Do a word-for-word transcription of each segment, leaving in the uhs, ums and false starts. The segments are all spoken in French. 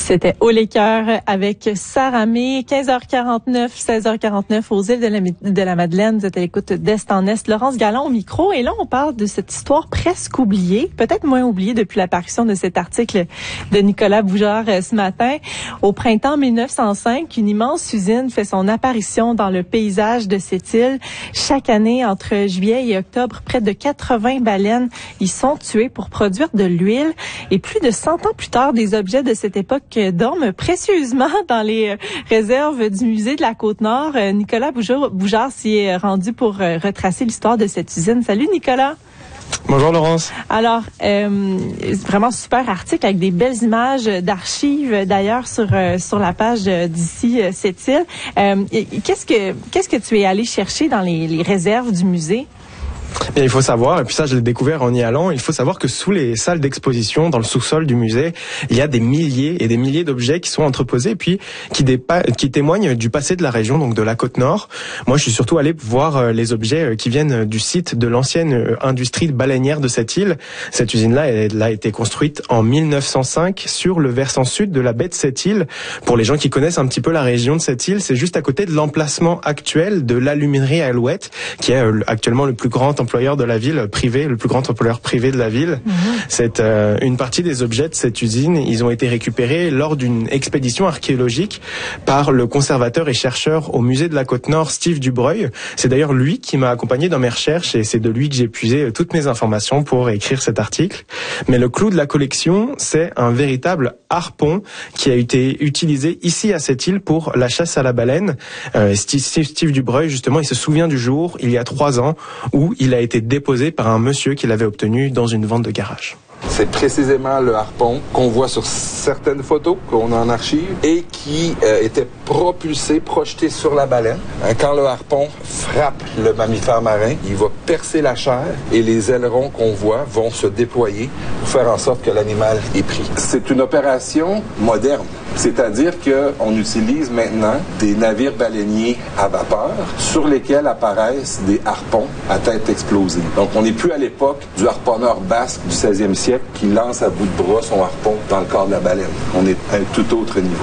C'était Haut les cœurs avec Sarah May, quinze heures quarante-neuf, seize heures quarante-neuf aux îles de la, de la Madeleine. Vous êtes à l'écoute d'Est en Est. Laurence Gallon au micro. Et là, on parle de cette histoire presque oubliée, peut-être moins oubliée depuis l'apparition de cet article de Nicolas Bougère ce matin. Au printemps mille neuf cent cinq, une immense usine fait son apparition dans le paysage de cette île. Chaque année, entre juillet et octobre, près de quatre-vingts baleines y sont tuées pour produire de l'huile. Et plus de cent ans plus tard, des objets de cette époque dorment précieusement dans les réserves du musée de la Côte-Nord. Nicolas Bougère, Bougère s'y est rendu pour retracer l'histoire de cette usine. Salut Nicolas. Bonjour Laurence. Alors, euh, vraiment super article avec des belles images d'archives d'ailleurs sur euh, sur la page d'ici euh, cette île. Euh, qu'est-ce que qu'est-ce que tu es allé chercher dans les, les réserves du musée? Bien, il faut savoir, et puis ça je l'ai découvert en y allant, il faut savoir que sous les salles d'exposition, dans le sous-sol du musée, il y a des milliers et des milliers d'objets qui sont entreposés et puis qui, dépa- qui témoignent du passé de la région, donc de la Côte-Nord. Moi je suis surtout allé voir les objets qui viennent du site de l'ancienne industrie baleinière de cette île. Cette usine-là, elle a été construite en mille neuf cent cinq sur le versant sud de la baie de cette île. Pour les gens qui connaissent un petit peu la région de cette île, c'est juste à côté de l'emplacement actuel de l'aluminerie Alouette, qui est actuellement le plus grand employeur de la ville privé, le plus grand employeur privé de la ville. Mmh. C'est euh, une partie des objets de cette usine. Ils ont été récupérés lors d'une expédition archéologique par le conservateur et chercheur au musée de la Côte-Nord, Steve Dubreuil. C'est d'ailleurs lui qui m'a accompagné dans mes recherches et c'est de lui que j'ai puisé toutes mes informations pour écrire cet article. Mais le clou de la collection, c'est un véritable harpon qui a été utilisé ici à cette île pour la chasse à la baleine. Euh, Steve, Steve Dubreuil, justement, il se souvient du jour, il y a trois ans, où il a été déposé par un monsieur qui l'avait obtenu dans une vente de garage. C'est précisément le harpon qu'on voit sur certaines photos qu'on a en archive et qui euh, était propulsé, projeté sur la baleine. Hein, quand le harpon frappe le mammifère marin, il va percer la chair et les ailerons qu'on voit vont se déployer pour faire en sorte que l'animal est pris. C'est une opération moderne. C'est-à-dire qu'on utilise maintenant des navires baleiniers à vapeur sur lesquels apparaissent des harpons à tête explosive. Donc, on n'est plus à l'époque du harponneur basque du seizième siècle qui lance à bout de bras son harpon dans le corps de la baleine. On est à un tout autre niveau.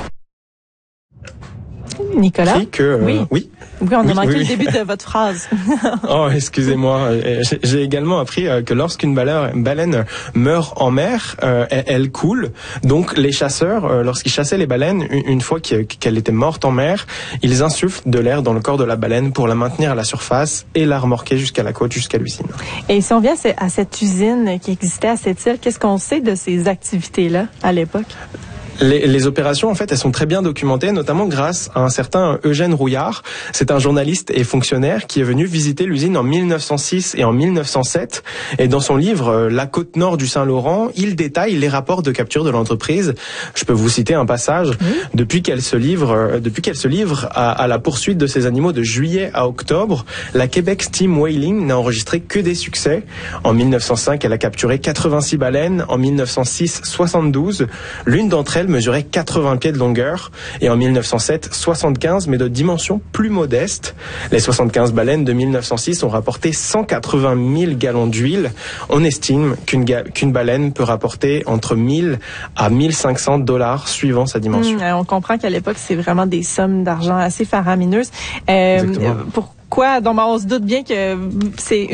Nicolas? Que, euh, oui. oui. Oui, on a oui, manqué oui, le oui. début de votre phrase. Oh, excusez-moi. J'ai également appris que lorsqu'une baleine meurt en mer, elle coule. Donc, les chasseurs, lorsqu'ils chassaient les baleines, une fois qu'elle était morte en mer, ils insufflent de l'air dans le corps de la baleine pour la maintenir à la surface et la remorquer jusqu'à la côte, jusqu'à l'usine. Et si on vient à cette usine qui existait à cette île, qu'est-ce qu'on sait de ces activités-là à l'époque? Les, les opérations, en fait, elles sont très bien documentées, notamment grâce à un certain Eugène Rouillard. C'est un journaliste et fonctionnaire qui est venu visiter l'usine en mille neuf cent six et en mille neuf cent sept. Et dans son livre « La côte nord du Saint-Laurent », il détaille les rapports de capture de l'entreprise. Je peux vous citer un passage. Mmh. Depuis qu'elle se livre, depuis qu'elle se livre à, à la poursuite de ces animaux de juillet à octobre, la Québec Steam Whaling n'a enregistré que des succès. En mille neuf cent cinq, elle a capturé quatre-vingt-six baleines. En mille neuf cent six, soixante-douze. L'une d'entre elles mesurait quatre-vingts pieds de longueur et en mille neuf cent sept, soixante-quinze, mais de dimensions plus modestes. Les soixante-quinze baleines de mille neuf cent six ont rapporté cent quatre-vingt mille gallons d'huile. On estime qu'une, ga- qu'une baleine peut rapporter entre mille à mille cinq cents dollars suivant sa dimension. Mmh, on comprend qu'à l'époque, c'est vraiment des sommes d'argent assez faramineuses. Euh, pourquoi? Donc, on se doute bien que c'est